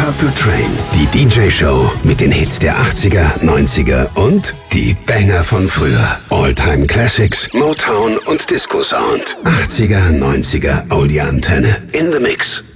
Purple Train, die DJ-Show mit den Hits der 80er, 90er und die Banger von früher. All-Time Classics, Motown und Disco-Sound. 80er, 90er, Audio-Antenne in the Mix.